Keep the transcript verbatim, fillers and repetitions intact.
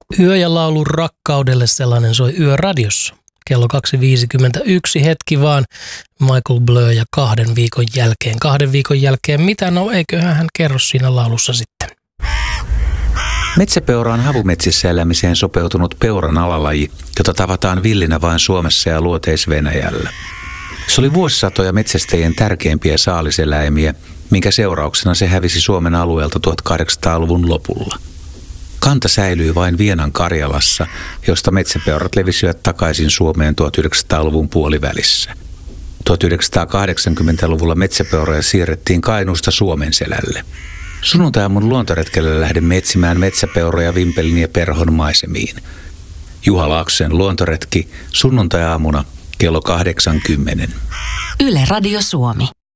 Yö ja laulu rakkaudelle, sellainen soi Yöradiossa. Kello kaksi viisikymmentäyksi, hetki vaan. Michael Blur ja kahden viikon jälkeen. Kahden viikon jälkeen mitä? No eiköhän hän kerro siinä laulussa sitten. Metsäpeura on havumetsissä elämiseen sopeutunut peuran alalaji, jota tavataan villinä vain Suomessa ja Luoteis-Venäjällä. Se oli vuosisatoja metsästäjien tärkeimpiä saaliseläimiä, minkä seurauksena se hävisi Suomen alueelta tuhatkahdeksansataaluvun lopulla. Kanta säilyi vain Vienan Karjalassa, josta metsäpeurat levisivät takaisin Suomeen tuhatyhdeksänsataaluvun puolivälissä. tuhatyhdeksänsataakahdeksankymmentäluvulla metsäpeuroja siirrettiin Kainuusta Suomenselälle. Sunnuntai-aamun luontoretkelle lähdemme etsimään metsäpeuroja Vimpelin ja Perhon maisemiin. Juha Laaksosen luontoretki sunnuntai-aamuna kello kahdeksan kymmenen. Yle Radio Suomi.